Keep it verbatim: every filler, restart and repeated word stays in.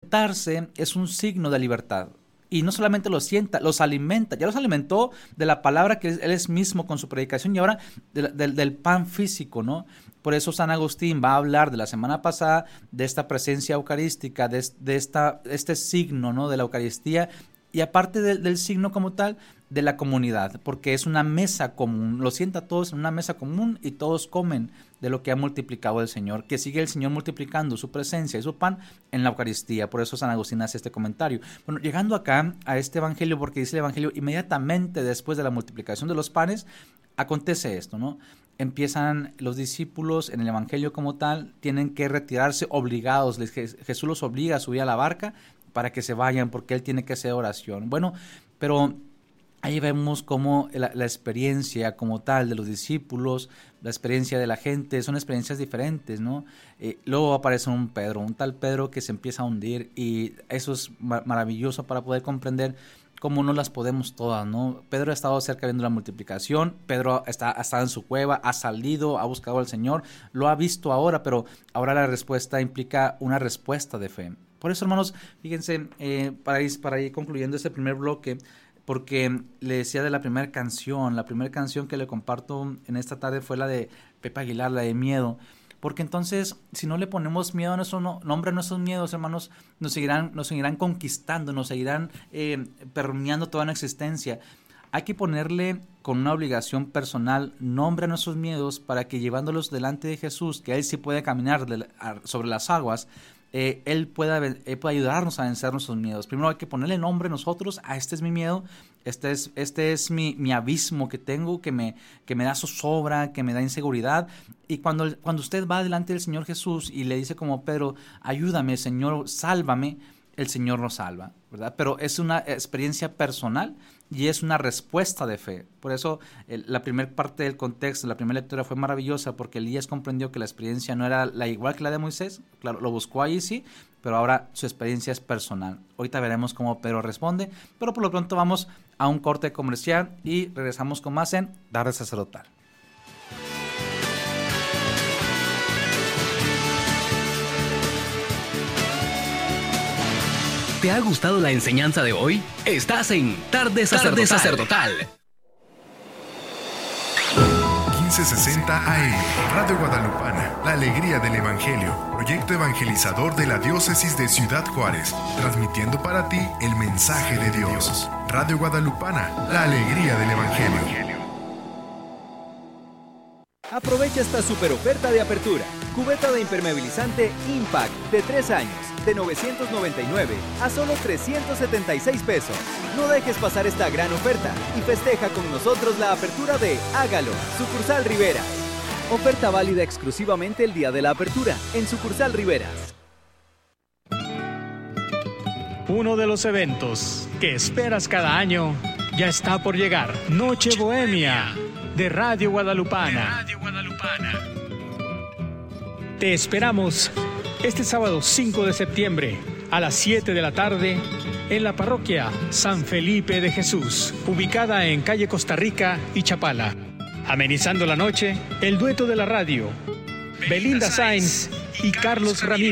sentarse es un signo de libertad. Y no solamente los sienta, los alimenta. Ya los alimentó de la palabra que Él es mismo con su predicación y ahora de, de, del pan físico, ¿no? Por eso San Agustín va a hablar de la semana pasada de esta presencia eucarística, de, de esta, este signo, ¿no? De la Eucaristía y aparte de, del signo como tal, de la comunidad, porque es una mesa común, lo sienta todos en una mesa común y todos comen de lo que ha multiplicado el Señor, que sigue el Señor multiplicando su presencia y su pan en la Eucaristía. Por eso San Agustín hace este comentario. Bueno, llegando acá a este evangelio, porque dice el evangelio, inmediatamente después de la multiplicación de los panes, acontece esto, ¿no? Empiezan los discípulos en el evangelio como tal, tienen que retirarse obligados, Les, Jesús los obliga a subir a la barca para que se vayan, porque Él tiene que hacer oración. Bueno, pero ahí vemos cómo la, la experiencia como tal de los discípulos, la experiencia de la gente, son experiencias diferentes, ¿no? Eh, luego aparece un Pedro, un tal Pedro que se empieza a hundir y eso es ma- maravilloso para poder comprender cómo no las podemos todas, ¿no? Pedro ha estado cerca viendo la multiplicación, Pedro está, ha estado en su cueva, ha salido, ha buscado al Señor, lo ha visto ahora, pero ahora la respuesta implica una respuesta de fe. Por eso, hermanos, fíjense, eh, para, ir, para ir concluyendo este primer bloque, porque le decía de la primera canción, la primera canción que le comparto en esta tarde fue la de Pepe Aguilar, la de Miedo, porque entonces si no le ponemos miedo a nuestro no, nombre a nuestros miedos, hermanos, nos seguirán, nos seguirán conquistando, nos seguirán eh, permeando toda nuestra existencia. Hay que ponerle con una obligación personal nombre a nuestros miedos para que llevándolos delante de Jesús, que Él sí puede caminar de, a, sobre las aguas, Eh, él, pueda, él puede ayudarnos a vencer nuestros miedos. Primero hay que ponerle nombre nosotros a este es mi miedo, este es, este es mi, mi abismo que tengo, que me, que me da zozobra, que me da inseguridad. Y cuando, cuando usted va delante del Señor Jesús y le dice como Pedro, ayúdame Señor, sálvame, el Señor nos salva, ¿verdad? Pero es una experiencia personal y es una respuesta de fe. Por eso el, la primera parte del contexto, la primera lectura fue maravillosa porque Elías comprendió que la experiencia no era la igual que la de Moisés. Claro, lo buscó ahí sí, pero ahora su experiencia es personal. Ahorita veremos cómo Pedro responde, pero por lo pronto vamos a un corte comercial y regresamos con más en Tarde Sacerdotal. ¿Te ha gustado la enseñanza de hoy? Estás en Tarde Sacerdotal. Tarde Sacerdotal. quince sesenta A M, Radio Guadalupana, la alegría del Evangelio, proyecto evangelizador de la Diócesis de Ciudad Juárez, transmitiendo para ti el mensaje de Dios. Radio Guadalupana, la alegría del Evangelio. Aprovecha esta super oferta de apertura. Cubeta de impermeabilizante Impact de tres años, de novecientos noventa y nueve a solo trescientos setenta y seis pesos. No dejes pasar esta gran oferta y festeja con nosotros la apertura de Hágalo, Sucursal Riveras. Oferta válida exclusivamente el día de la apertura en Sucursal Riveras. Uno de los eventos que esperas cada año ya está por llegar. Noche Bohemia de Radio Guadalupana. De Radio Guadalupana. Te esperamos este sábado cinco de septiembre a las siete de la tarde en la parroquia San Felipe de Jesús, ubicada en calle Costa Rica y Chapala. Amenizando la noche, el dueto de la radio, Belinda Sainz y Carlos Ramírez.